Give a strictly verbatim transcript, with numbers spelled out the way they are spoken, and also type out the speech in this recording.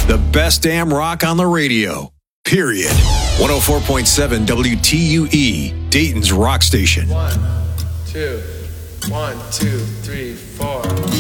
The best damn rock on the radio. Period. one oh four point seven W T U E, Dayton's rock station. One, two, one, two, three, four.